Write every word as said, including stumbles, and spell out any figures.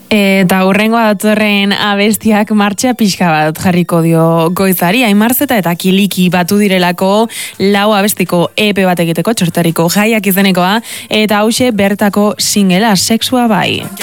Eta hurrengoa datorren abestiak martxa pixka bat jarriko dio Goizari, Aimarzeta eta Kiliki batu direlako lau abestiko E P bat egiteko, Txortariko Jaiak izenekoa, eta hause bertako singela, Sexua bai.